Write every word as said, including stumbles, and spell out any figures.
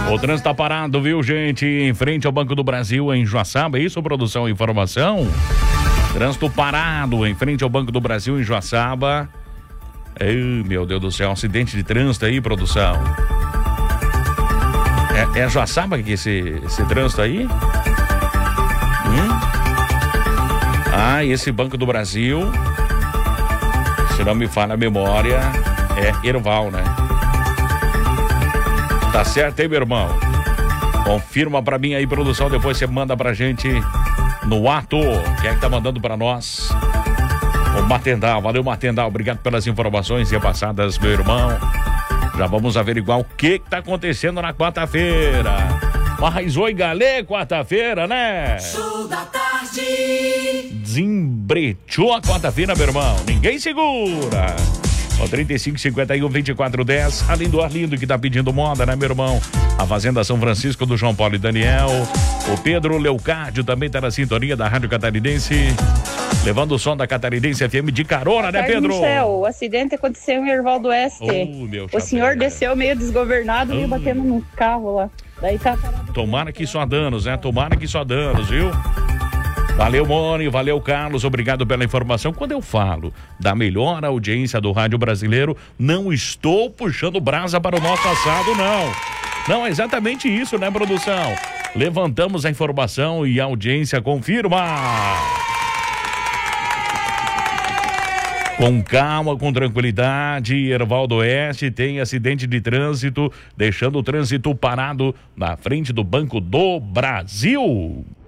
O trânsito tá parado, viu, gente? Em frente ao Banco do Brasil, em Joaçaba. É isso, produção e informação? Trânsito parado em frente ao Banco do Brasil, em Joaçaba. Ai, meu Deus do céu, acidente de trânsito aí, produção. É, é Joaçaba que esse, esse trânsito aí? Hum? Ah, esse Banco do Brasil, se não me falha a memória, é Erval, né? Tá certo, hein, meu irmão? Confirma pra mim aí, produção, depois você manda pra gente no ato. Quem é que tá mandando pra nós? O Matendal, valeu Matendal, obrigado pelas informações repassadas, meu irmão. Já vamos averiguar o que que tá acontecendo na quarta-feira. Mas oi, galê, quarta-feira, né? Show da tarde. Desembretou a quarta-feira, meu irmão. Ninguém segura. O trinta e cinco, cinquenta e um, vinte e quatro, dez. Além do Arlindo que tá pedindo moda, né, meu irmão? A Fazenda São Francisco do João Paulo e Daniel. O Pedro Leucárdio também tá na sintonia da Rádio Catarinense, levando o som da Catarinense F M de carona, né, Pedro? Michel, o acidente aconteceu em Erval do Oeste. Oh, meu o senhor chapéu. desceu meio desgovernado e Oh. batendo num carro lá. Daí tá parado. Tomara que só danos, né? Tomara que só danos, viu? Valeu, Moni, valeu, Carlos, obrigado pela informação. Quando eu falo da melhor audiência do rádio brasileiro, não estou puxando brasa para o nosso assado, não. Não, é exatamente isso, né, produção? Levantamos a informação e a audiência confirma. Com calma, com tranquilidade, Erval do Oeste tem acidente de trânsito, deixando o trânsito parado na frente do Banco do Brasil.